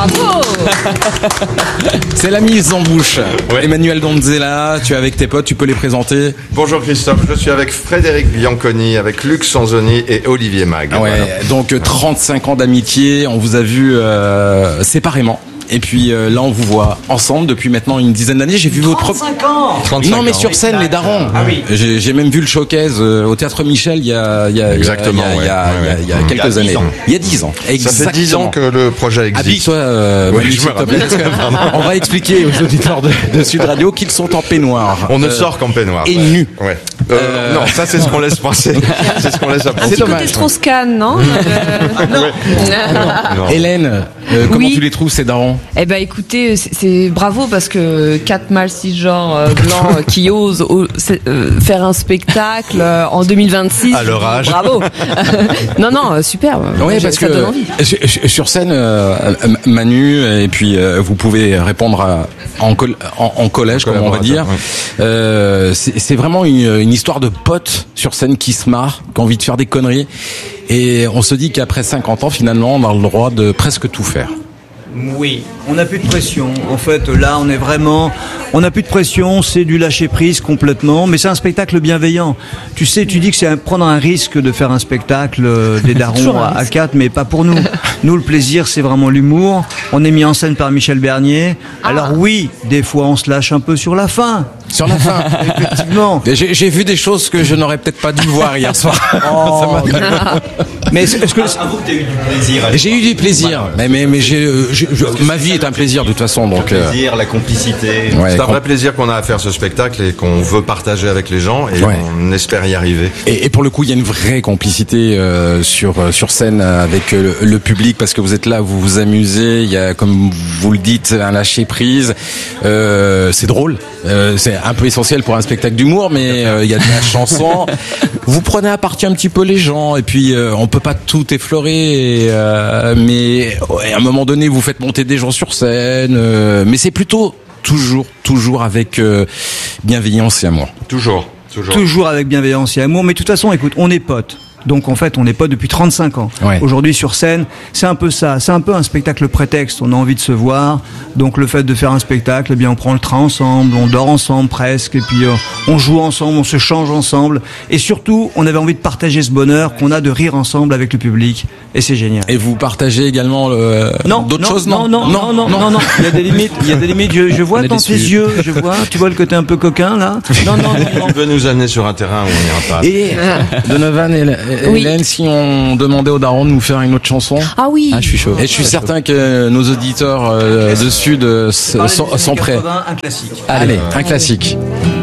Bravo. C'est la mise en bouche. Ouais. Emmanuel Donzella, tu es avec tes potes, tu peux les présenter. Bonjour Christophe, je suis avec Frédéric Bianconi, avec Luc Sanzoni et Olivier Mag. Ouais, voilà. Donc 35 ans d'amitié, on vous a vu séparément. Et puis là, on vous voit ensemble depuis maintenant une dizaine d'années. J'ai vu votre 35 ans. 35 non, mais sur scène, les darons. Ah oui. J'ai même vu le showcase au Théâtre Michel il y a quelques années. Il y a 10 ans. Exactement. Ça fait 10 ans que le projet existe. Habille-toi, Manu, s'il te plaît. On va expliquer aux auditeurs de Sud Radio qu'ils sont en peignoir. On ne sort qu'en peignoir. Et nus. Ouais. Non, ça c'est ce qu'on laisse penser. C'est ce qu'on laisse apprendre. C'est dommage. Côté Strauss-Kahn, non? Non. Hélène, comment tu les trouves ces darons? Eh ben écoutez, c'est bravo parce que 4 mâles cisgenres blancs qui osent faire un spectacle en 2026. À leur âge. Bravo. Non, super. Oui, parce que donne envie. Sur scène, Manu, et puis vous pouvez répondre en collège, comme on va dire. Ouais. C'est vraiment une histoire de potes sur scène qui se marrent, qui ont envie de faire des conneries. Et on se dit qu'après 50 ans, finalement, on a le droit de presque tout faire. Oui, on n'a plus de pression. En fait, là, on n'a plus de pression, c'est du lâcher prise complètement, mais c'est un spectacle bienveillant. Tu sais, tu dis que c'est prendre un risque de faire un spectacle des darons à 4, mais pas pour nous. Nous, le plaisir, c'est vraiment l'humour. On est mis en scène par Michel Bernier. Alors oui, des fois, on se lâche un peu sur la fin. Sur la fin, effectivement. J'ai vu des choses que je n'aurais peut-être pas dû voir hier soir. Mais est-ce que avoue que t'as eu du plaisir? J'ai eu du plaisir, mais ma vie est un plaisir de toute façon, donc. Le plaisir, la complicité. Ouais, c'est un vrai plaisir qu'on a à faire ce spectacle et qu'on veut partager avec les gens et on espère y arriver. Et pour le coup, il y a une vraie complicité sur scène avec le public parce que vous êtes là, vous vous amusez. Il y a, comme vous le dites, un lâcher prise. C'est drôle. C'est un peu essentiel pour un spectacle d'humour, mais il y a de la chanson. Vous prenez à partie un petit peu les gens, et puis on peut pas tout effleurer, mais à un moment donné, vous faites monter des gens sur scène, mais c'est plutôt toujours avec bienveillance et amour. Toujours avec bienveillance et amour, mais de toute façon, écoute, on est potes. Donc en fait, on n'est pas depuis 35 ans. Ouais. Aujourd'hui sur scène, c'est un peu ça. C'est un peu un spectacle prétexte. On a envie de se voir. Donc le fait de faire un spectacle, eh bien on prend le train ensemble, on dort ensemble presque, et puis on joue ensemble, on se change ensemble. Et surtout, on avait envie de partager ce bonheur qu'on a de rire ensemble avec le public. Et c'est génial. Et vous partagez également d'autres choses? Non. Il y a des limites. Je vois dans tes yeux. Tu vois le côté un peu coquin là. Non. On veut nous amener sur un terrain où on n'ira pas. Et Donovan et Hélène, si on demandait aux darons de nous faire une autre chanson. Ah oui. Je suis chaud. Et je suis certain que nos auditeurs de Sud sont prêts. Un classique. Allez, un classique.